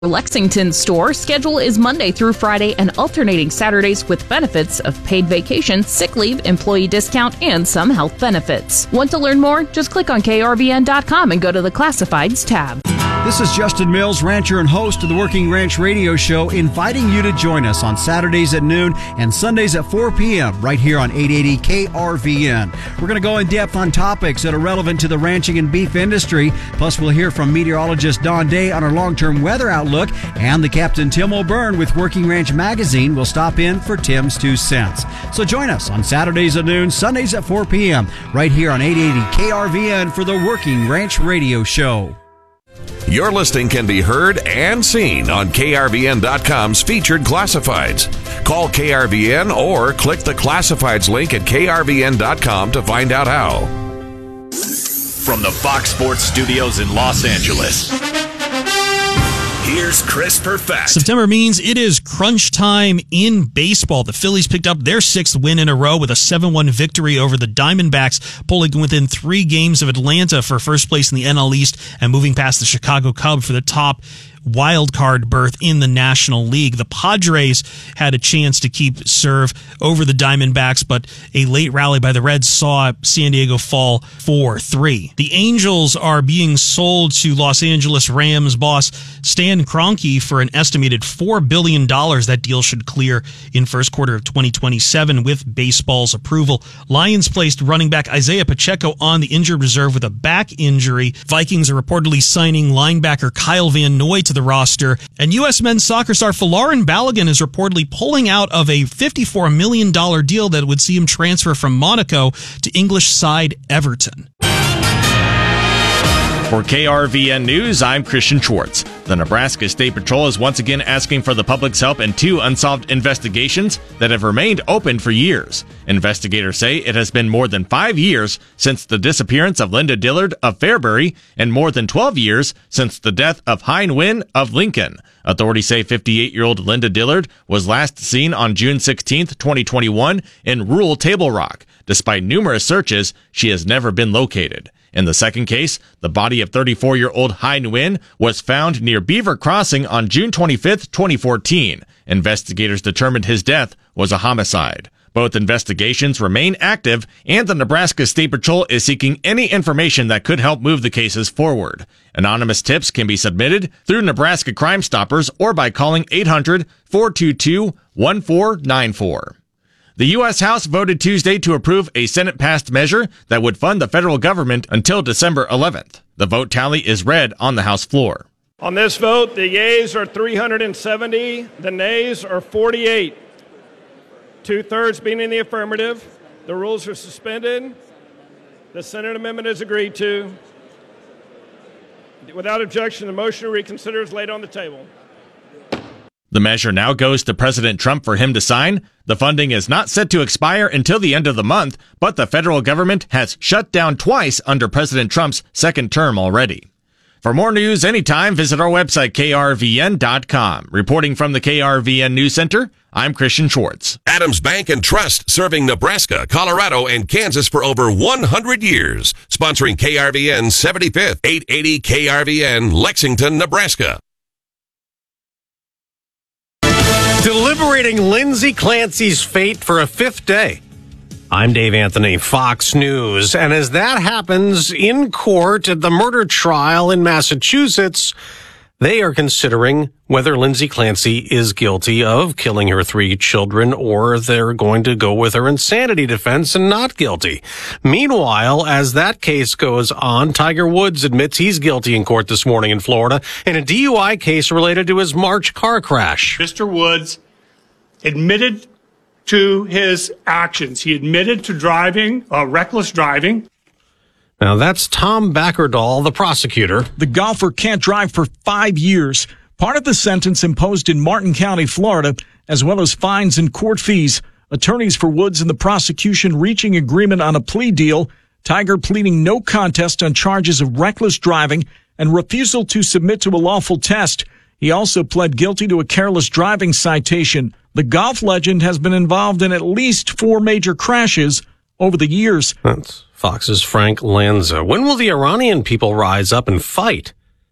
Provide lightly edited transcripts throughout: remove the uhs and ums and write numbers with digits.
Lexington store schedule is Monday through Friday and alternating Saturdays with benefits of paid vacation, sick leave, employee discount, and some health benefits. Want to learn more? Just click on krvn.com and go to the Classifieds tab. This is Justin Mills, rancher and host of the Working Ranch Radio Show, inviting you to join us on Saturdays at noon and Sundays at 4 p.m. right here on 880 KRVN. We're going to go in depth on topics that are relevant to the ranching and beef industry. Plus, we'll hear from meteorologist Don Day on our long-term weather outlook, and the Captain Tim O'Byrne with Working Ranch Magazine will stop in for Tim's 2 cents. So join us on Saturdays at noon, Sundays at 4 p.m. right here on 880 KRVN for the Working Ranch Radio Show. Your listing can be heard and seen on KRVN.com's featured classifieds. Call KRVN or click the classifieds link at KRVN.com to find out how. From the Fox Sports Studios in Los Angeles, here's Chris Perfett. September means it is crunch time in baseball. The Phillies picked up their 6th win in a row with a 7-1 victory over the Diamondbacks, pulling within 3 games of Atlanta for first place in the NL East and moving past the Chicago Cubs for the top wild card berth in the National League. The Padres had a chance to keep serve over the Diamondbacks, but a late rally by the Reds saw San Diego fall 4-3. The Angels are being sold to Los Angeles Rams boss Stan Kroenke for an estimated $4 billion. That deal should clear in first quarter of 2027 with baseball's approval. Lions placed running back Isaiah Pacheco on the injured reserve with a back injury. Vikings are reportedly signing linebacker Kyle Van Noy to the roster, and U.S. men's soccer star Folarin Balogun is reportedly pulling out of a $54 million deal that would see him transfer from Monaco to English side Everton. For KRVN News, I'm Christian Schwartz. The Nebraska State Patrol is once again asking for the public's help in 2 unsolved investigations that have remained open for years. Investigators say it has been more than 5 years since the disappearance of Linda Dillard of Fairbury and more than 12 years since the death of Hein Nguyen of Lincoln. Authorities say 58-year-old Linda Dillard was last seen on June 16, 2021 in rural Table Rock. Despite numerous searches, she has never been located. In the second case, the body of 34-year-old Hein Nguyen was found near Beaver Crossing on June 25, 2014. Investigators determined his death was a homicide. Both investigations remain active, and the Nebraska State Patrol is seeking any information that could help move the cases forward. Anonymous tips can be submitted through Nebraska Crime Stoppers or by calling 800-422-1494. The U.S. House voted Tuesday to approve a Senate-passed measure that would fund the federal government until December 11th. The vote tally is read on the House floor. On this vote, the yeas are 370, the nays are 48. 2/3 being in the affirmative. The rules are suspended. The Senate amendment is agreed to. Without objection, the motion to reconsider is laid on the table. The measure now goes to President Trump for him to sign. The funding is not set to expire until the end of the month, but the federal government has shut down twice under President Trump's second term already. For more news anytime, visit our website, krvn.com. Reporting from the KRVN News Center, I'm Christian Schwartz. Adams Bank and Trust, serving Nebraska, Colorado, and Kansas for over 100 years. Sponsoring KRVN 75th, 880 KRVN, Lexington, Nebraska. Deliberating Lindsay Clancy's fate for a 5th day. I'm Dave Anthony, Fox News. And as that happens in court at the murder trial in Massachusetts, they are considering whether Lindsay Clancy is guilty of killing her 3 children, or they're going to go with her insanity defense and not guilty. Meanwhile, as that case goes on, Tiger Woods admits he's guilty in court this morning in Florida in a DUI case related to his March car crash. Mr. Woods admitted to his actions. He admitted to driving, reckless driving. Now that's Tom Backerdahl, the prosecutor. The golfer can't drive for 5 years. Part of the sentence imposed in Martin County, Florida, as well as fines and court fees. Attorneys for Woods and the prosecution reaching agreement on a plea deal. Tiger pleading no contest on charges of reckless driving and refusal to submit to a lawful test. He also pled guilty to a careless driving citation. The golf legend has been involved in at least 4 major crashes over the years. That's Fox's Frank Lanza. When will the Iranian people rise up and fight?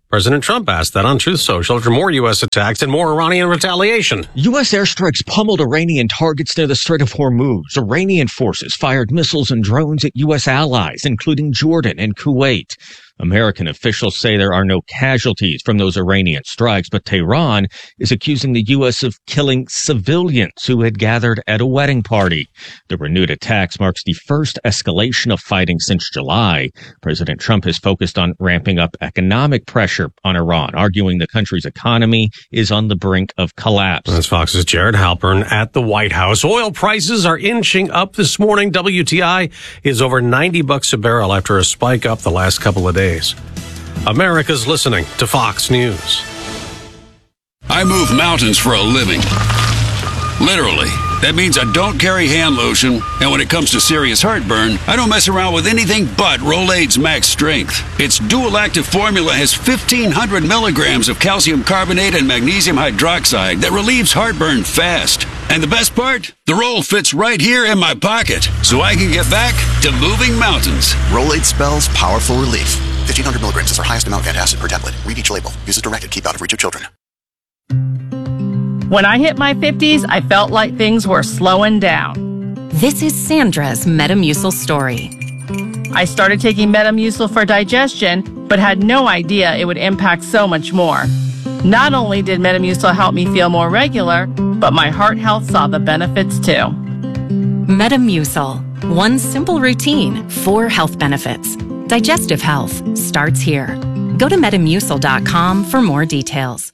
President Trump asked that on Truth Social after more U.S. attacks and more Iranian retaliation. U.S. airstrikes pummeled Iranian targets near the Strait of Hormuz. Iranian forces fired missiles and drones at U.S. allies, including Jordan and Kuwait. American officials say there are no casualties from those Iranian strikes, but Tehran is accusing the U.S. of killing civilians who had gathered at a wedding party. The renewed attacks marks the first escalation of fighting since July. President Trump has focused on ramping up economic pressure on Iran, arguing the country's economy is on the brink of collapse. That's Fox's Jared Halpern at the White House. Oil prices are inching up this morning. WTI is over $90 a barrel after a spike up the last couple of days. America's listening to Fox News. I move mountains for a living. Literally. That means I don't carry hand lotion, and when it comes to serious heartburn, I don't mess around with anything but Rolaids Max Strength. Its dual-active formula has 1,500 milligrams of calcium carbonate and magnesium hydroxide that relieves heartburn fast. And the best part? The roll fits right here in my pocket, so I can get back to moving mountains. Rolaids spells powerful relief. 1,500 milligrams is our highest amount of antacid per tablet. Read each label. Use as directed. Keep out of reach of children. When I hit my 50s, I felt like things were slowing down. This is Sandra's Metamucil story. I started taking Metamucil for digestion, but had no idea it would impact so much more. Not only did Metamucil help me feel more regular, but my heart health saw the benefits too. Metamucil. One simple routine, 4 health benefits. Digestive health starts here. Go to Metamucil.com for more details.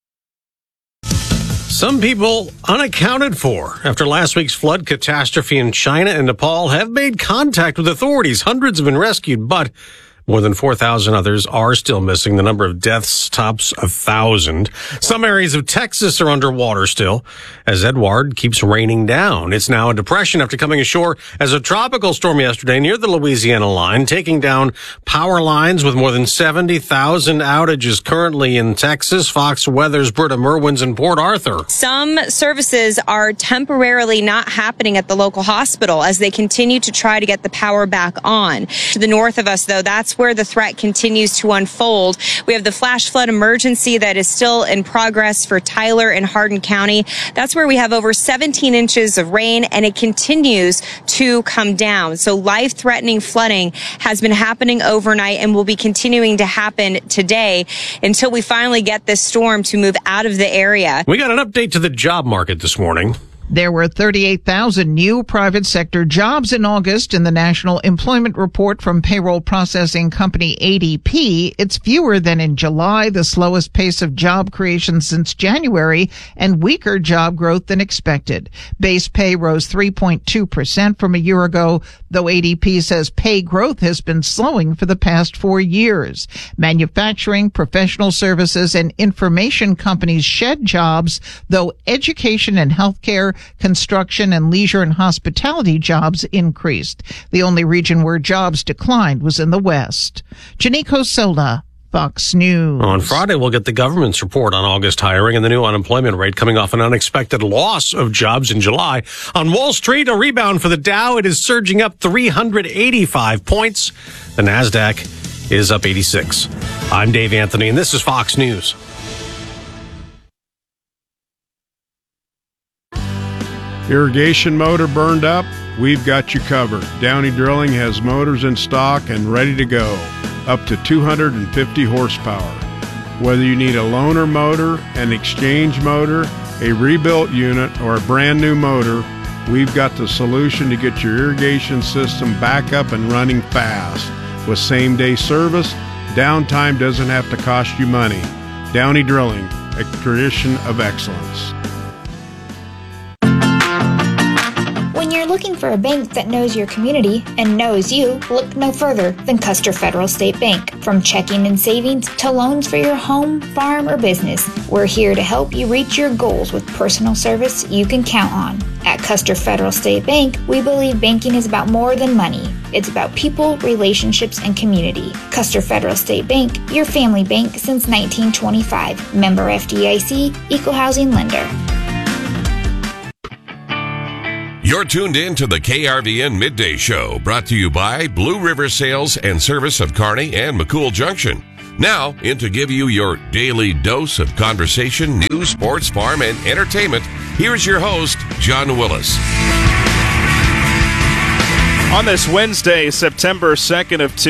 Some people unaccounted for after last week's flood catastrophe in China and Nepal have made contact with authorities. Hundreds have been rescued, but more than 4,000 others are still missing. The number of deaths tops 1,000. Some areas of Texas are underwater still as Edward keeps raining down. It's now a depression after coming ashore as a tropical storm yesterday near the Louisiana line, taking down power lines with more than 70,000 outages currently in Texas. Fox Weather's Britta Merwin's in Port Arthur. Some services are temporarily not happening at the local hospital as they continue to try to get the power back on. To the north of us, though, that's where the threat continues to unfold. We have the flash flood emergency that is still in progress for Tyler and Hardin County. That's where we have over 17 inches of rain, and it continues to come down. So life-threatening flooding has been happening overnight and will be continuing to happen today until we finally get this storm to move out of the area. We got an update to the job market this morning. There were 38,000 new private sector jobs in August in the National Employment Report from payroll processing company ADP. It's fewer than in July, the slowest pace of job creation since January, and weaker job growth than expected. Base pay rose 3.2% from a year ago, though ADP says pay growth has been slowing for the past 4 years. Manufacturing, professional services, and information companies shed jobs, though education and healthcare, construction, and leisure and hospitality jobs increased. The only region where jobs declined was in the West. Janiko Sola, Fox News. On Friday, we'll get the government's report on August hiring and the new unemployment rate coming off an unexpected loss of jobs in July. On Wall Street, a rebound for the Dow. It is surging up 385 points. The NASDAQ is up 86. I'm Dave Anthony, and this is Fox News. Irrigation motor burned up? We've got you covered. Downey Drilling has motors in stock and ready to go, up to 250 horsepower. Whether you need a loaner motor, an exchange motor, a rebuilt unit, or a brand new motor, we've got the solution to get your irrigation system back up and running fast. With same-day service, downtime doesn't have to cost you money. Downey Drilling, a tradition of excellence. When you're looking for a bank that knows your community and knows you, look no further than Custer Federal State Bank. From checking and savings to loans for your home, farm, or business, we're here to help you reach your goals with personal service you can count on. At Custer Federal State Bank, we believe banking is about more than money. It's about people, relationships, and community. Custer Federal State Bank, your family bank since 1925. Member FDIC, Equal Housing Lender. You're tuned in to the KRVN Midday Show, brought to you by Blue River Sales and Service of Kearney and McCool Junction. Now, in to give you your daily dose of conversation, news, sports, farm, and entertainment, here's your host, John Willis. On this Wednesday, September 2nd of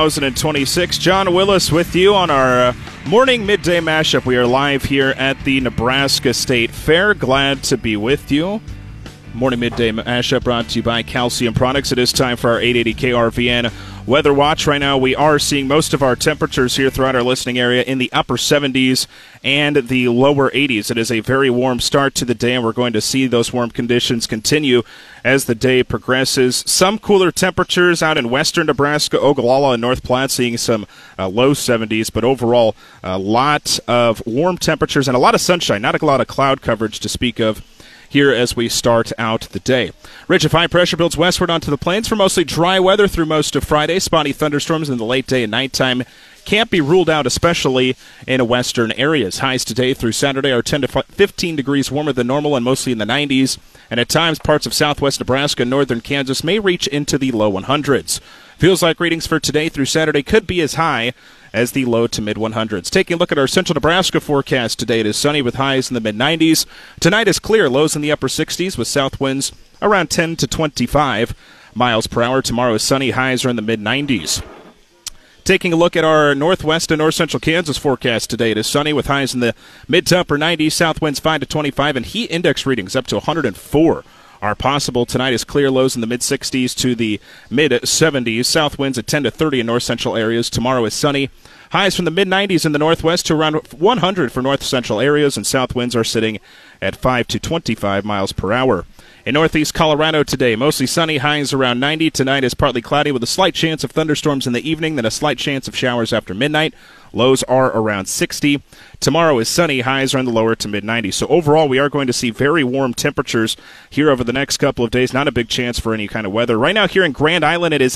2026, John Willis with you on our morning midday mashup. We are live here at the Nebraska State Fair. Glad to be with you. Morning midday mashup brought to you by Calcium Products. It is time for our 880 KRVN Weather Watch. Right now we are seeing most of our temperatures here throughout our listening area in the upper 70s and the lower 80s. It is a very warm start to the day, and we're going to see those warm conditions continue as the day progresses. Some cooler temperatures out in western Nebraska, Ogallala, and North Platte, seeing some low 70s, but overall a lot of warm temperatures and a lot of sunshine, not a lot of cloud coverage to speak of here as we start out the day. Ridge of high pressure builds westward onto the plains for mostly dry weather through most of Friday. Spotty thunderstorms in the late day and nighttime can't be ruled out, especially in western areas. Highs today through Saturday are 10 to 15 degrees warmer than normal and mostly in the 90s. And at times, parts of southwest Nebraska and northern Kansas may reach into the low 100s. Feels like readings for today through Saturday could be as high as the low to mid 100s. Taking a look at our central Nebraska forecast today, it is sunny with highs in the mid 90s. Tonight is clear, lows in the upper 60s with south winds around 10 to 25 miles per hour. Tomorrow is sunny, highs are in the mid 90s. Taking a look at our northwest and north central Kansas forecast today, it is sunny with highs in the mid to upper 90s, south winds 5 to 25, and heat index readings up to 104 are possible. Tonight is clear, lows in the mid-60s to the mid-70s. South winds at 10 to 30 in north central areas. Tomorrow is sunny. Highs from the mid-90s in the northwest to around 100 for north central areas, and south winds are sitting at 5 to 25 miles per hour. In northeast Colorado today, mostly sunny, highs around 90. Tonight is partly cloudy with a slight chance of thunderstorms in the evening, then a slight chance of showers after midnight. Lows are around 60. Tomorrow is sunny, highs are in the lower to mid-90s. So overall, we are going to see very warm temperatures here over the next couple of days. Not a big chance for any kind of weather. Right now here in Grand Island, it is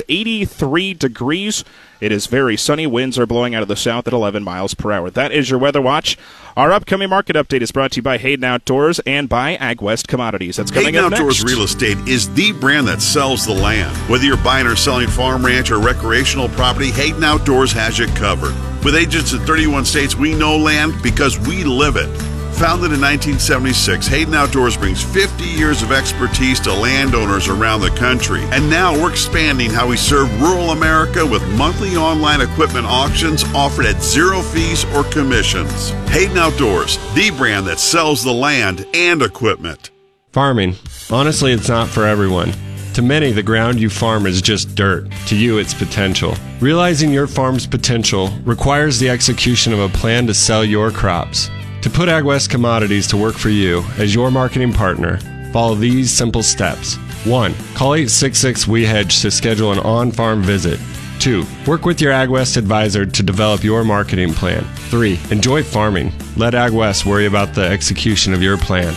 83 degrees. It is very sunny. Winds are blowing out of the south at 11 miles per hour. That is your Weather Watch. Our upcoming market update is brought to you by Hayden Outdoors and by AgWest Commodities. That's coming up next. Hayden Outdoors Real Estate is the brand that sells the land. Whether you're buying or selling farm, ranch, or recreational property, Hayden Outdoors has you covered. With agents in 31 states, we know land because we live it. Founded in 1976, Hayden Outdoors brings 50 years of expertise to landowners around the country. And now we're expanding how we serve rural America with monthly online equipment auctions offered at zero fees or commissions. Hayden Outdoors, the brand that sells the land and equipment. Farming. Honestly, it's not for everyone. To many, the ground you farm is just dirt. To you, it's potential. Realizing your farm's potential requires the execution of a plan to sell your crops. To put AgWest Commodities to work for you as your marketing partner, follow these simple steps. 1. Call 866-WE-HEDGE to schedule an on-farm visit. 2. Work with your AgWest advisor to develop your marketing plan. 3. Enjoy farming. Let AgWest worry about the execution of your plan.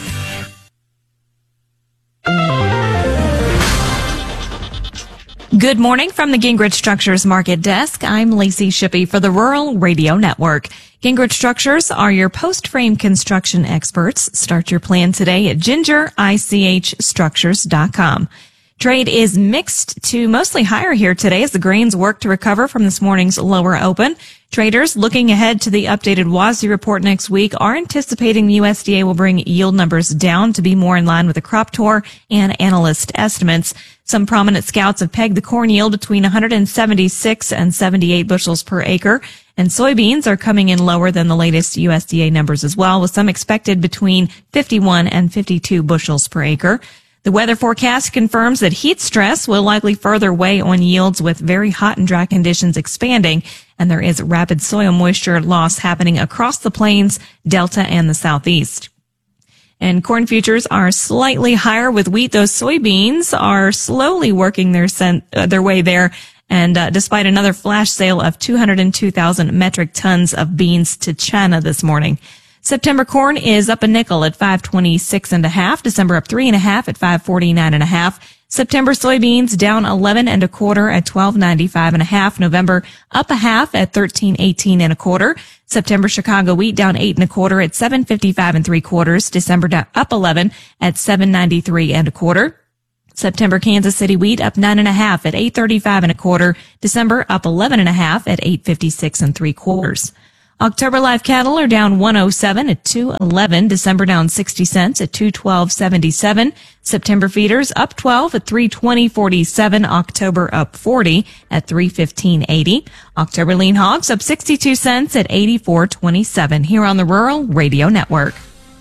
Good morning from the Gingrich Structures Market Desk. I'm Lacey Shippey for the Rural Radio Network. Gingrich Structures are your post-frame construction experts. Start your plan today at gingerichstructures.com. Trade is mixed to mostly higher here today as the grains work to recover from this morning's lower open. Traders looking ahead to the updated WASDE report next week are anticipating the USDA will bring yield numbers down to be more in line with the crop tour and analyst estimates. Some prominent scouts have pegged the corn yield between 176 and 78 bushels per acre, and soybeans are coming in lower than the latest USDA numbers as well, with some expected between 51 and 52 bushels per acre. The weather forecast confirms that heat stress will likely further weigh on yields with very hot and dry conditions expanding, and there is rapid soil moisture loss happening across the plains, Delta, and the southeast. And corn futures are slightly higher with wheat. Those soybeans are slowly working their way there. And despite another flash sale of 202,000 metric tons of beans to China this morning. September corn is up a nickel at 526.5. December up 3.5 at 549.5. September soybeans down 11 1/4 at 1295.5. November up a half at 1318 1/4. September Chicago wheat down 8 1/4 at 755 3/4. December up 11 at 793 1/4. September Kansas City wheat up 9.5 at $8.35 1/4. December up 11.5 at $8.56 3/4. October live cattle are down 107 at $2.11. December down 60 cents at $2.12.77. September feeders up 12 at $3.20.47. October up 40 at $3.15.80. October lean hogs up 62 cents at $84.27. Here on the Rural Radio Network.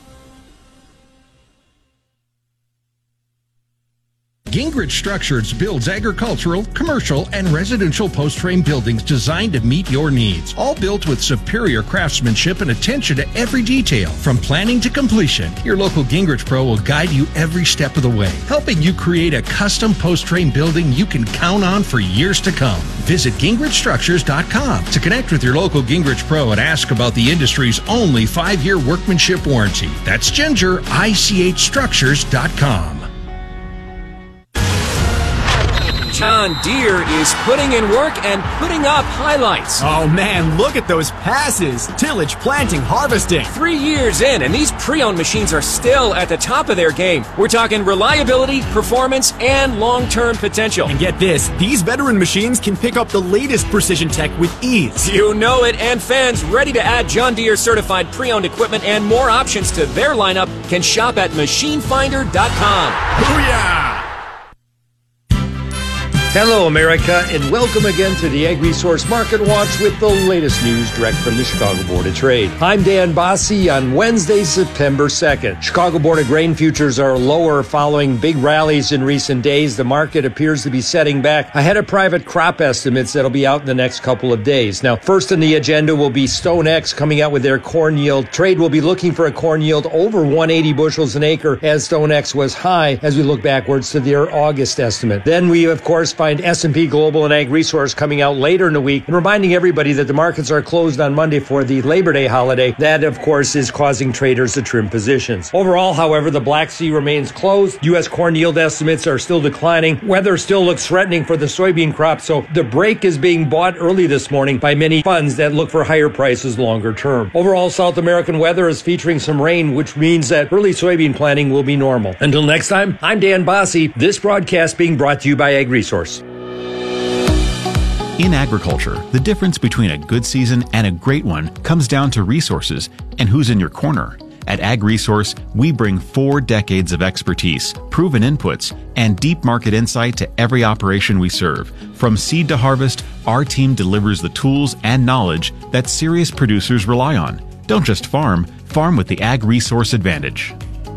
Gingrich Structures builds agricultural, commercial, and residential post-frame buildings designed to meet your needs. All built with superior craftsmanship and attention to every detail. From planning to completion, your local Gingrich Pro will guide you every step of the way, helping you create a custom post-frame building you can count on for years to come. Visit GingrichStructures.com to connect with your local Gingrich Pro and ask about the industry's only 5-year workmanship warranty. That's GingerICHStructures.com. John Deere is putting in work and putting up highlights. Oh man, look at those passes. Tillage, planting, harvesting. 3 years in, and these pre-owned machines are still at the top of their game. We're talking reliability, performance, and long-term potential. And get this, these veteran machines can pick up the latest precision tech with ease. You know it, and fans ready to add John Deere certified pre-owned equipment and more options to their lineup can shop at machinefinder.com. Booyah! Hello, America, and welcome again to the Ag Resource Market Watch with the latest news direct from the Chicago Board of Trade. I'm Dan Bossie on Wednesday, September 2nd. Chicago Board of Grain futures are lower following big rallies in recent days. The market appears to be setting back ahead of private crop estimates that'll be out in the next couple of days. Now, first on the agenda will be StoneX coming out with their corn yield. Trade will be looking for a corn yield over 180 bushels an acre as StoneX was high as we look backwards to their August estimate. Then we, of course, find S&P Global and Ag Resource coming out later in the week and reminding everybody that the markets are closed on Monday for the Labor Day holiday. That, of course, is causing traders to trim positions. Overall, however, the Black Sea remains closed. U.S. corn yield estimates are still declining. Weather still looks threatening for the soybean crop, so the break is being bought early this morning by many funds that look for higher prices longer term. Overall, South American weather is featuring some rain, which means that early soybean planting will be normal. Until next time, I'm Dan Bossie. This broadcast being brought to you by Ag Resource. In agriculture, the difference between a good season and a great one comes down to resources and who's in your corner. At Ag Resource, we bring 4 decades of expertise, proven inputs, and deep market insight to every operation we serve. From seed to harvest, our team delivers the tools and knowledge that serious producers rely on. Don't just farm, farm with the Ag Resource advantage.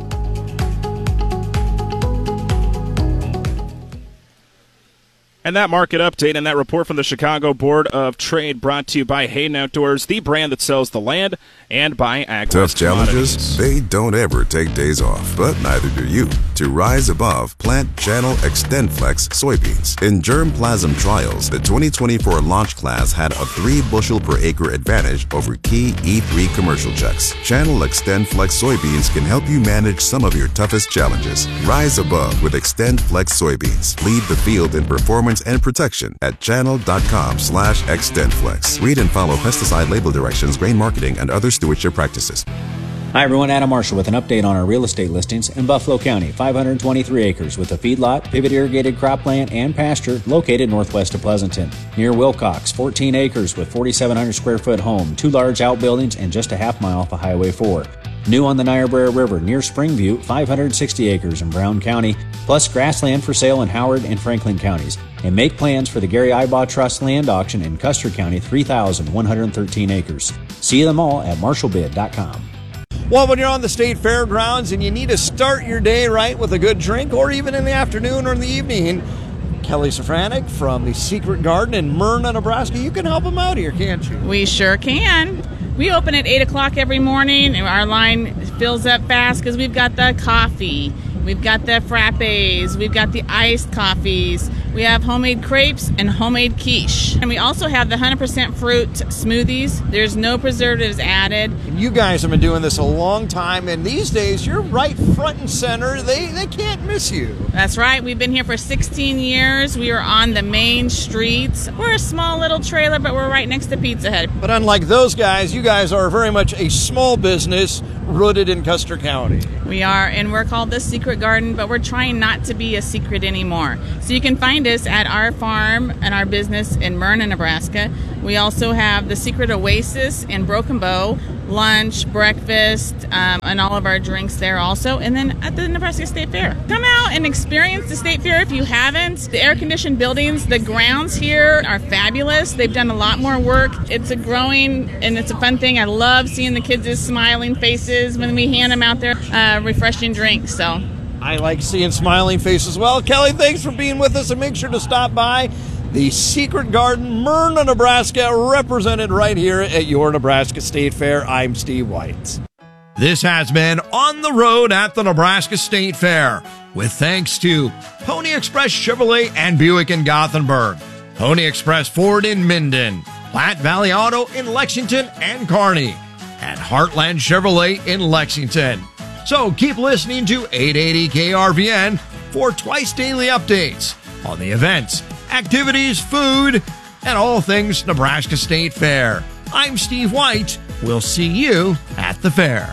And that market update and that report from the Chicago Board of Trade brought to you by Hayden Outdoors, the brand that sells the land, and by AgWest. Tough challenges, they don't ever take days off, but neither do you. To rise above, plant Channel XtendFlex soybeans. In germplasm trials, the 2024 launch class had a 3-bushel per acre advantage over key E3 commercial checks. Channel XtendFlex soybeans can help you manage some of your toughest challenges. Rise above with XtendFlex soybeans. Lead the field in performance and protection at channel.com/XtendFlex. Read and follow pesticide label directions, grain marketing, and other stewardship practices. Hi everyone, Adam Marshall with an update on our real estate listings in Buffalo County. 523 acres with a feedlot, pivot irrigated cropland, and pasture located northwest of Pleasanton. Near Wilcox, 14 acres with 4,700 square foot home, 2 large outbuildings, and just a half mile off of Highway 4. New on the Niobrara River near Springview, 560 acres in Brown County, plus grassland for sale in Howard and Franklin counties. And make plans for the Gary Ibaugh Trust land auction in Custer County, 3,113 acres. See them all at marshallbid.com. Well, when you're on the state fairgrounds and you need to start your day right with a good drink, or even in the afternoon or in the evening, Kelly Safranek from the Secret Garden in Myrna, Nebraska, you can help them out here, can't you? We sure can. We open at 8 o'clock every morning, and our line fills up fast because we've got the coffee, we've got the frappes, we've got the iced coffees, we have homemade crepes and homemade quiche. And we also have the 100% fruit smoothies. There's no preservatives added. And you guys have been doing this a long time, and these days you're right front and center. They can't miss you. That's right. We've been here for 16 years. We are on the main streets. We're a small little trailer, but we're right next to Pizza Hut. But unlike those guys, you guys are very much a small business rooted in Custer County. We are, and we're called The Secret Garden, but we're trying not to be a secret anymore. So you can find us at our farm and our business in Myrna, Nebraska. We also have The Secret Oasis in Broken Bow, lunch, breakfast, and all of our drinks there also. And then at the Nebraska State Fair. Come out and experience the State Fair if you haven't. The air-conditioned buildings, the grounds here are fabulous. They've done a lot more work. It's a growing and it's a fun thing. I love seeing the kids' smiling faces when we hand them out their refreshing drinks. So I like seeing smiling faces as well. Kelly, thanks for being with us, and make sure to stop by the Secret Garden, Myrna, Nebraska, represented right here at your Nebraska State Fair. I'm Steve White. This has been On the Road at the Nebraska State Fair, with thanks to Pony Express Chevrolet and Buick in Gothenburg, Pony Express Ford in Minden, Platte Valley Auto in Lexington and Kearney, and Heartland Chevrolet in Lexington. So keep listening to 880 KRVN for twice daily updates on the events, activities, food, and all things Nebraska State Fair. I'm Steve White. We'll see you at the fair.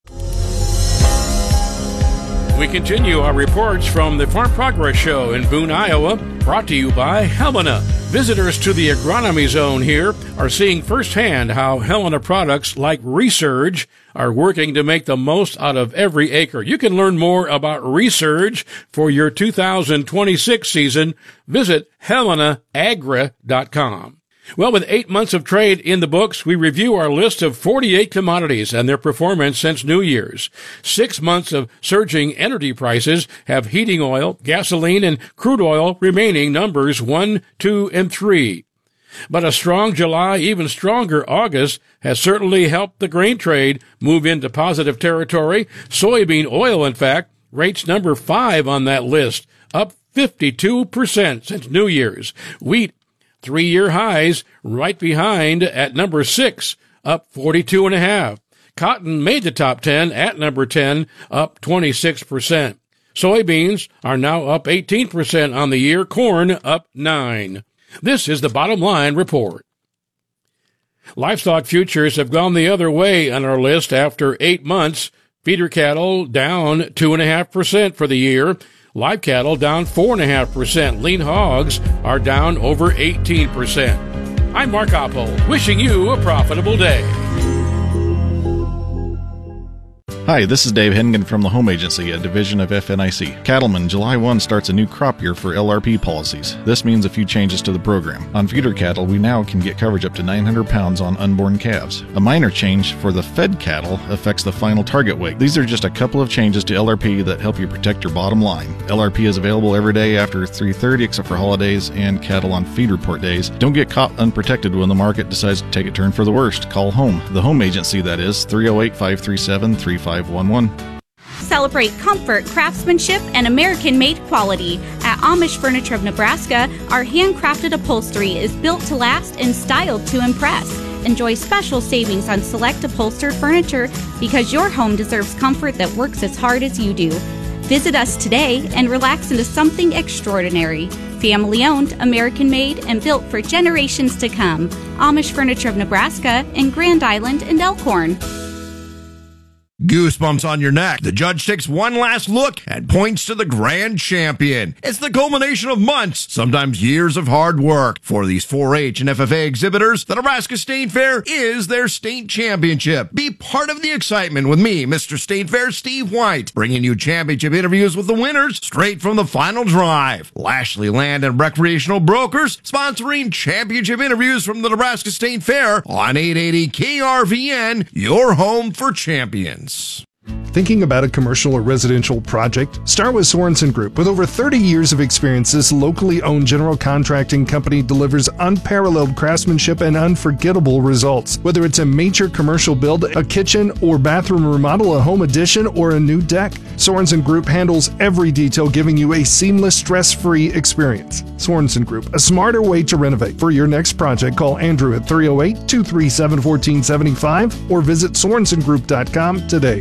We continue our reports from the Farm Progress Show in Boone, Iowa, brought to you by Helena. Visitors to the agronomy zone here are seeing firsthand how Helena products like Resurge are working to make the most out of every acre. You can learn more about Resurge for your 2026 season. Visit HelenaAgra.com. Well, with 8 months of trade in the books, we review our list of 48 commodities and their performance since New Year's. 6 months of surging energy prices have heating oil, gasoline, and crude oil remaining numbers 1, 2, and 3. But a strong July, even stronger August, has certainly helped the grain trade move into positive territory. Soybean oil, in fact, rates number 5 on that list, up 52% since New Year's. Wheat, 3-year highs, right behind at number 6, up 42.5%. Cotton made the top 10 at number 10, up 26%. Soybeans are now up 18% on the year. Corn up 9%. This is the Bottom Line Report. Livestock futures have gone the other way on our list after 8 months. Feeder cattle down 2.5% for the year. Live cattle down 4.5%. Lean hogs are down over 18%. I'm Mark Oppold, wishing you a profitable day. Hi, this is Dave Hennigan from the Home Agency, a division of FNIC. Cattlemen, July 1 starts a new crop year for LRP policies. This means a few changes to the program. On feeder cattle, we now can get coverage up to 900 pounds on unborn calves. A minor change for the fed cattle affects the final target weight. These are just a couple of changes to LRP that help you protect your bottom line. LRP is available every day after 3:30 except for holidays and cattle on feed report days. Don't get caught unprotected when the market decides to take a turn for the worst. Call home. The Home Agency, that is, 308-537-3511. Celebrate comfort, craftsmanship, and American-made quality. At Amish Furniture of Nebraska, our handcrafted upholstery is built to last and styled to impress. Enjoy special savings on select upholstered furniture because your home deserves comfort that works as hard as you do. Visit us today and relax into something extraordinary. Family-owned, American-made, and built for generations to come. Amish Furniture of Nebraska in Grand Island and Elkhorn. Goosebumps on your neck. The judge takes one last look and points to the grand champion. It's the culmination of months, sometimes years of hard work. For these 4-H and FFA exhibitors, the Nebraska State Fair is their state championship. Be part of the excitement with me, Mr. State Fair Steve White, bringing you championship interviews with the winners straight from the final drive. Lashley Land and Recreational Brokers sponsoring championship interviews from the Nebraska State Fair on 880 KRVN, your home for champions. Thinking about a commercial or residential project? Start with Sorensen Group. With over 30 years of experience, this locally owned general contracting company delivers unparalleled craftsmanship and unforgettable results. Whether it's a major commercial build, a kitchen or bathroom remodel, a home addition, or a new deck, Sorensen Group handles every detail, giving you a seamless, stress-free experience. Sorensen Group, a smarter way to renovate. For your next project, call Andrew at 308-237-1475 or visit SorensonGroup.com today.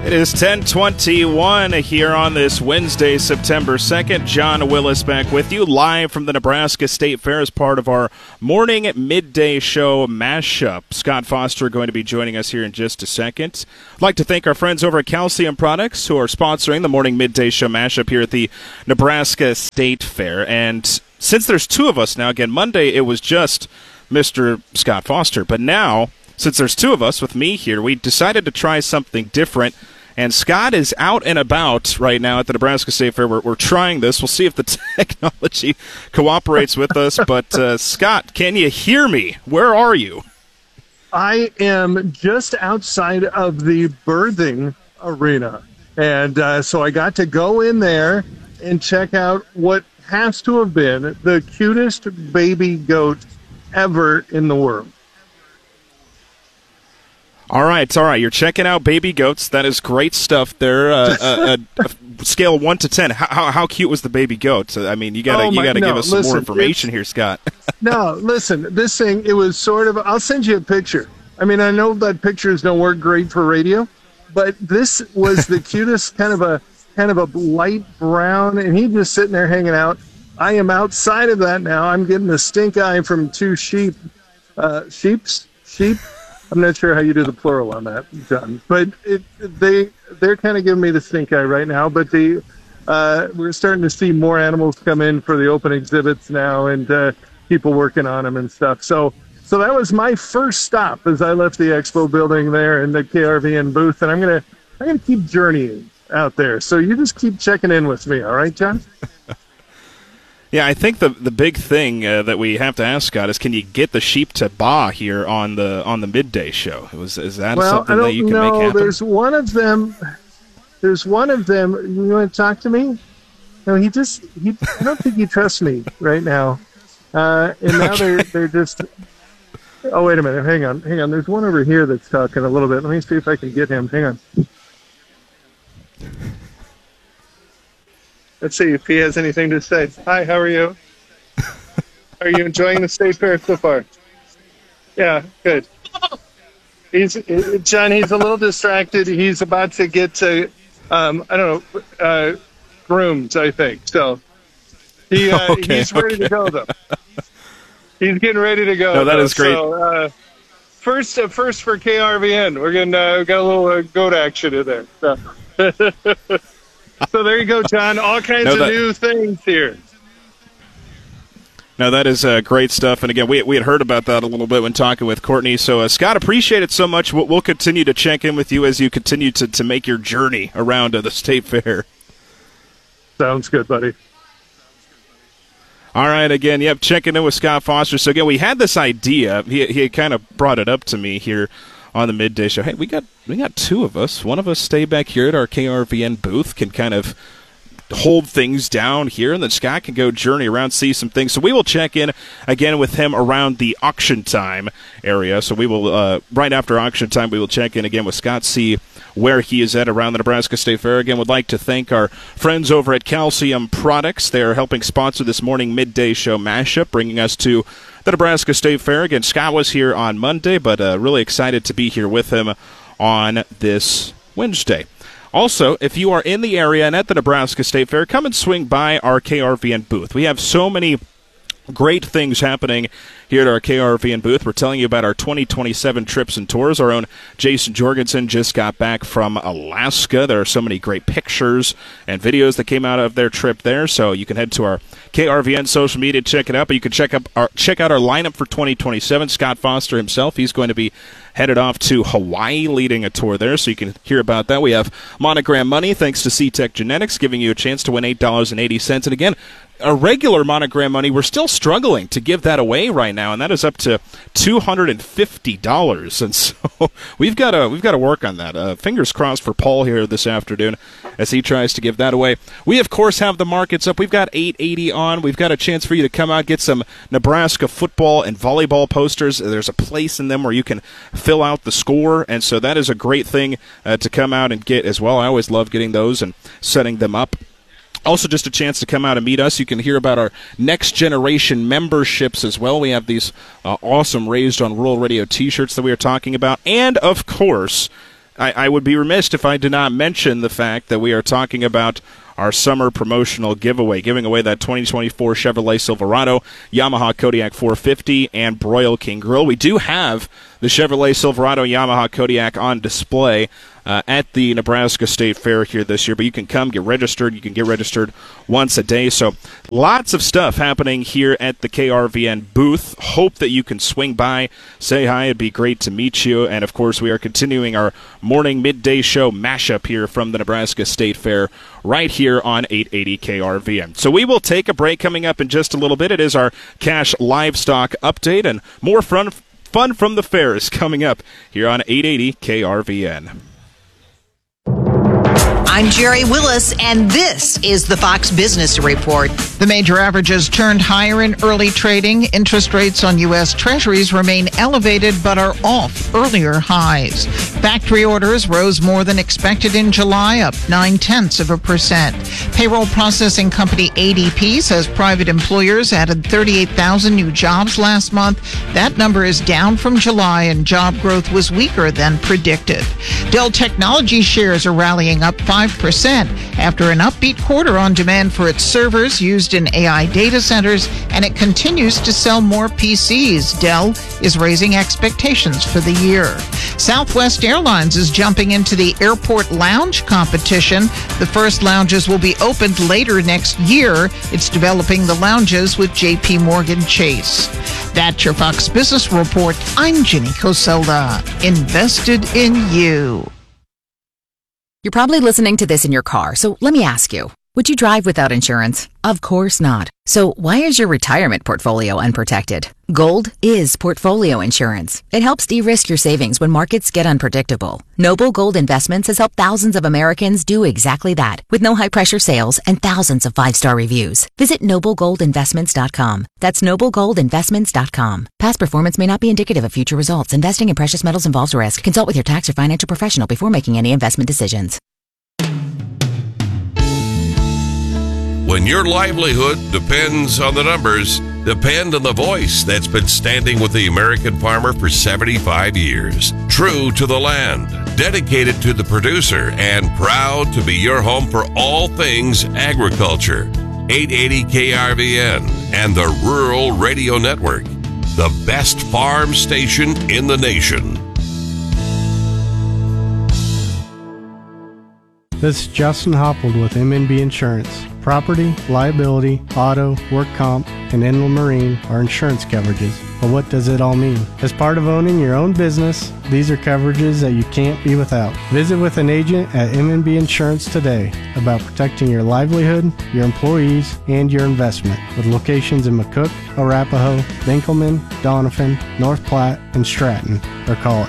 It is 10:21 here on this Wednesday, September 2nd. John Willis back with you live from the Nebraska State Fair as part of our morning midday show mashup. Scott Foster going to be joining us here in just a second. I'd like to thank our friends over at Calcium Products who are sponsoring the morning midday show mashup here at the Nebraska State Fair. And since there's two of us now, again, Monday it was just Mr. Scott Foster, but now, since there's two of us with me here, we decided to try something different. And Scott is out and about right now at the Nebraska State Fair. We're trying this. We'll see if the technology cooperates with us. But, Scott, can you hear me? Where are you? I am just outside of the birthing arena. And so I got to go in there and check out what has to have been the cutest baby goat ever in the world. All right. You're checking out baby goats. That is great stuff. They're a scale of 1 to 10. How cute was the baby goat? I mean, you gotta give us some more information here, Scott. No, listen. This thing, it was sort of. I'll send you a picture. I mean, I know that pictures don't work great for radio, but this was the cutest kind of a light brown, and he's just sitting there hanging out. I am outside of that now. I'm getting the stink eye from two sheep. Sheep. I'm not sure how you do the plural on that, John. But they're kind of giving me the stink eye right now. But we're starting to see more animals come in for the open exhibits now, and people working on them and stuff. So that was my first stop as I left the expo building there in the KRVN booth, and I'm gonna keep journeying out there. So you just keep checking in with me, all right, John? Yeah, I think the big thing that we have to ask, Scott, is can you get the sheep to baa here on the midday show? Is that something that you can make happen? There's one of them. You want to talk to me? No, I don't think he trusts me right now. And now they're just. Oh, wait a minute. Hang on. There's one over here that's talking a little bit. Let me see if I can get him. Hang on. Let's see if he has anything to say. Hi, how are you? Are you enjoying the state fair so far? Yeah, good. John, he's a little distracted. He's about to get to, groomed, I think. So he's ready to go, though. He's getting ready to go. No, that is great. So, first for KRVN. We got a little goat action in there. So. So there you go, John. All kinds of new things here. No, that is great stuff. And again, we had heard about that a little bit when talking with Courtney. So, Scott, appreciate it so much. We'll continue to check in with you as you continue to make your journey around the State Fair. Sounds good, buddy. All right, again, checking in with Scott Foster. So, again, we had this idea. He had kind of brought it up to me here on the midday show. Hey, we got two of us. One of us stay back here at our KRVN booth, can kind of hold things down here, and then Scott can go journey around, see some things. So we will check in again with him around the auction time area. So we will, right after auction time, we will check in again with Scott, see where he is at around the Nebraska State Fair. Again, would like to thank our friends over at Calcium Products. They are helping sponsor this morning midday show mashup, bringing us to the Nebraska State Fair. Again, Scott was here on Monday, but really excited to be here with him on this Wednesday. Also, if you are in the area and at the Nebraska State Fair, come and swing by our KRVN booth. We have so many great things happening here at our KRVN booth. We're telling you about our 2027 trips and tours. Our own Jason Jorgensen just got back from Alaska. There are so many great pictures and videos that came out of their trip there, so you can head to our KRVN social media, check it out. But you can check out our lineup for 2027. Scott Foster himself, he's going to be headed off to Hawaii leading a tour there, so you can hear about that. We have Monogram Money, thanks to C-Tech Genetics, giving you a chance to win $8.80. And again, a regular Monogram Money, we're still struggling to give that away right now, and that is up to $250. And so we've got to work on that. Fingers crossed for Paul here this afternoon as he tries to give that away. We, of course, have the markets up. We've got 880 on. We've got a chance for you to come out, get some Nebraska football and volleyball posters. There's a place in them where you can fill out the score, and so that is a great thing to come out and get as well. I always love getting those and setting them up. Also, just a chance to come out and meet us. You can hear about our Next Generation memberships as well. We have these awesome Raised on Rural Radio t-shirts that we are talking about. And, of course, I would be remiss if I did not mention the fact that we are talking about our summer promotional giveaway, giving away that 2024 Chevrolet Silverado, Yamaha Kodiak 450, and Broil King Grill. We do have the Chevrolet Silverado, Yamaha Kodiak on display at the Nebraska State Fair here this year, but you can come get registered. You can get registered once a day. So lots of stuff happening here at the KRVN booth. Hope that you can swing by, say hi. It'd be great to meet you. And, of course, we are continuing our morning midday show mashup here from the Nebraska State Fair right here on 880 KRVN. So we will take a break coming up in just a little bit. It is our cash livestock update, and more fun from the fair is coming up here on 880 KRVN. I'm Jerry Willis, and this is the Fox Business Report. The major averages turned higher in early trading. Interest rates on U.S. Treasuries remain elevated but are off earlier highs. Factory orders rose more than expected in July, up 0.9%. Payroll processing company ADP says private employers added 38,000 new jobs last month. That number is down from July, and job growth was weaker than predicted. Dell Technologies shares are rallying up 5% after an upbeat quarter on demand for its servers used in AI data centers, and it continues to sell more PCs. Dell is raising expectations for the year. Southwest Airlines is jumping into the airport lounge competition. The first lounges will be opened later next year. It's developing the lounges with JP Morgan Chase. That's your Fox Business Report. I'm Ginny Cosola. Invested in you. You're probably listening to this in your car, so let me ask you, would you drive without insurance? Of course not. So why is your retirement portfolio unprotected? Gold is portfolio insurance. It helps de-risk your savings when markets get unpredictable. Noble Gold Investments has helped thousands of Americans do exactly that, with no high-pressure sales and thousands of 5-star reviews. Visit NobleGoldInvestments.com. That's NobleGoldInvestments.com. Past performance may not be indicative of future results. Investing in precious metals involves risk. Consult with your tax or financial professional before making any investment decisions. When your livelihood depends on the numbers, depend on the voice that's been standing with the American farmer for 75 years. True to the land, dedicated to the producer, and proud to be your home for all things agriculture. 880 KRVN and the Rural Radio Network, the best farm station in the nation. This is Justin Hoppold with MNB Insurance. Property, liability, auto, work comp, and inland marine are insurance coverages. But what does it all mean? As part of owning your own business, these are coverages that you can't be without. Visit with an agent at MNB Insurance today about protecting your livelihood, your employees, and your investment. With locations in McCook, Arapahoe, Dinkelman, Doniphan, North Platte, and Stratton. Or call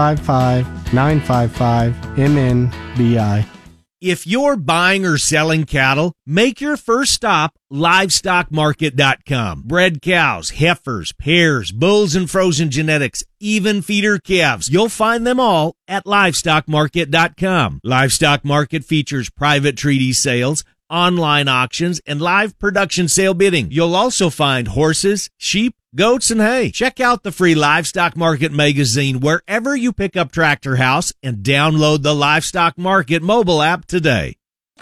855-955-MNBI. If you're buying or selling cattle, make your first stop LivestockMarket.com. Bred cows, heifers, pairs, bulls and frozen genetics, even feeder calves. You'll find them all at LivestockMarket.com. Livestock Market features private treaty sales, online auctions, and live production sale bidding. You'll also find horses, sheep, goats, and hay. Check out the free Livestock Market magazine wherever you pick up Tractor House and download the Livestock Market mobile app today.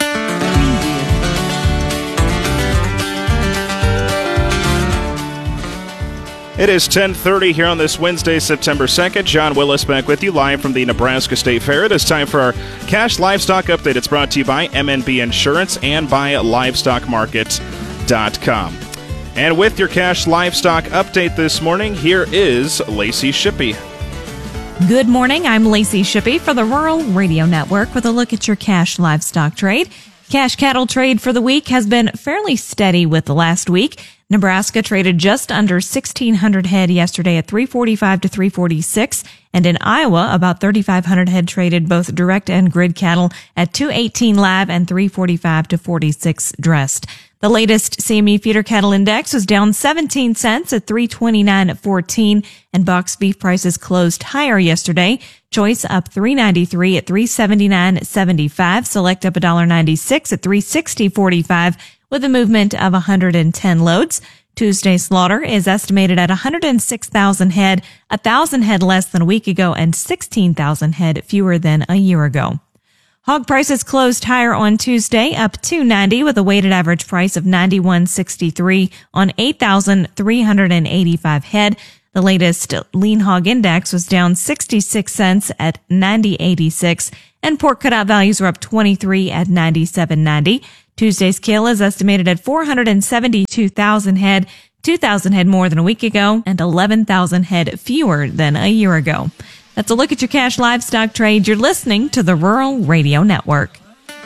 It is 10:30 here on this Wednesday, September 2nd. John Willis back with you live from the Nebraska State Fair. It is time for our Cash Livestock Update. It's brought to you by MNB Insurance and by LivestockMarket.com. And with your Cash Livestock Update this morning, here is Lacey Shippey. Good morning. I'm Lacey Shippey for the Rural Radio Network with a look at your cash livestock trade. Cash cattle trade for the week has been fairly steady with the last week. Nebraska traded just under 1,600 head yesterday at 345 to 346. And in Iowa, about 3,500 head traded both direct and grid cattle at 218 live and 345 to 46 dressed. The latest CME feeder cattle index was down 17 cents at 329.14, and box beef prices closed higher yesterday. Choice up $3.93 at 379.75. Select up $1.96 at 360.45 with a movement of 110 loads. Tuesday's slaughter is estimated at 106,000 head, 1,000 head less than a week ago and 16,000 head fewer than a year ago. Hog prices closed higher on Tuesday, up $2.90 with a weighted average price of $91.63 on 8,385 head. The latest lean hog index was down 66 cents at 90.86, and pork cutout values were up 23 at 97.90. Tuesday's kill is estimated at 472,000 head, 2,000 head more than a week ago, and 11,000 head fewer than a year ago. That's a look at your cash livestock trade. You're listening to the Rural Radio Network.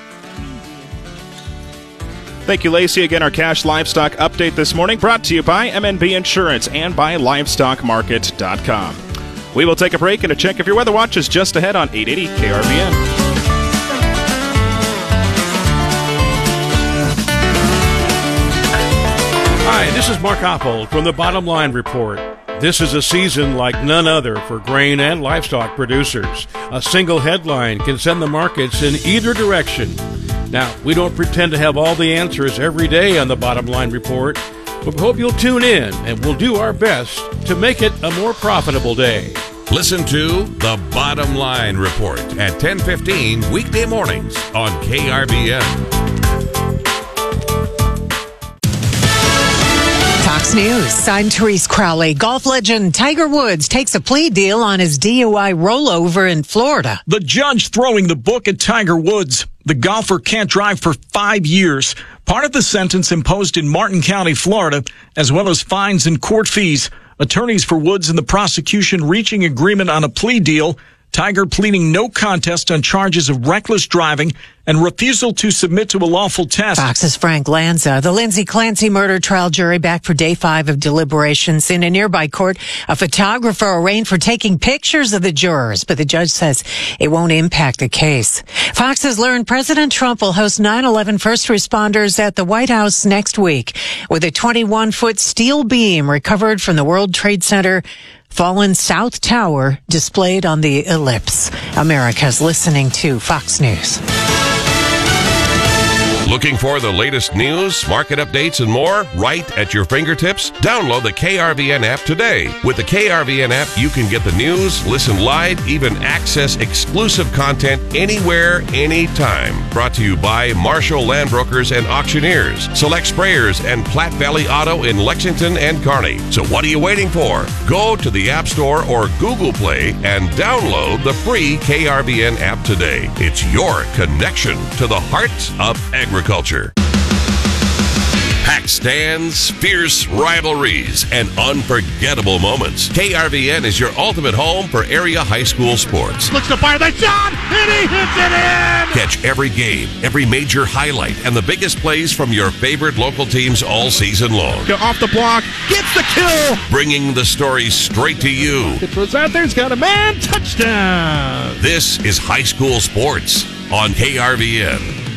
Thank you, Lacey. Again, our cash livestock update this morning brought to you by MNB Insurance and by LivestockMarket.com. We will take a break and a check of your weather watch is just ahead on 880 KRVN. Hi, this is Mark Oppold from the Bottom Line Report. This is a season like none other for grain and livestock producers. A single headline can send the markets in either direction. Now, we don't pretend to have all the answers every day on the Bottom Line Report, but we hope you'll tune in and we'll do our best to make it a more profitable day. Listen to The Bottom Line Report at 10:15 weekday mornings on KRVN. Fox News. I'm Therese Crowley. Golf legend Tiger Woods takes a plea deal on his DUI rollover in Florida. The judge throwing the book at Tiger Woods. The golfer can't drive for 5 years. Part of the sentence imposed in Martin County, Florida, as well as fines and court fees. Attorneys for Woods and the prosecution reaching agreement on a plea deal. Tiger pleading no contest on charges of reckless driving and refusal to submit to a lawful test. Fox's Frank Lanza. The Lindsay Clancy murder trial jury back for day 5 of deliberations. In a nearby court, a photographer arraigned for taking pictures of the jurors, but the judge says it won't impact the case. Fox has learned President Trump will host 9/11 first responders at the White House next week, with a 21-foot steel beam recovered from the World Trade Center fallen South Tower displayed on the ellipse. America's listening to Fox News. Looking for the latest news, market updates, and more right at your fingertips? Download the KRVN app today. With the KRVN app, you can get the news, listen live, even access exclusive content anywhere, anytime. Brought to you by Marshall Land Brokers and Auctioneers, Select Sprayers, and Platte Valley Auto in Lexington and Kearney. So what are you waiting for? Go to the App Store or Google Play and download the free KRVN app today. It's your connection to the heart of agriculture. Packed stands, fierce rivalries, and unforgettable moments. KRVN is your ultimate home for area high school sports. Looks to fire the shot, and he hits it in! Catch every game, every major highlight, and the biggest plays from your favorite local teams all season long. Go off the block, gets the kill! Bringing the stories straight to you. It throws out there, he's got a man, touchdown! This is high school sports on KRVN.